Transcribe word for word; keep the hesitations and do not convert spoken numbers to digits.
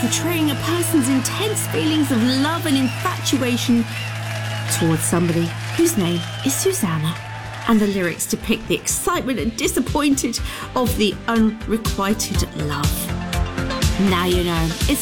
portraying a person's intense feelings of love and infatuation towards somebody whose name is Susanna. And the lyrics depict the excitement and disappointed of the unrequited love. Now you know, it's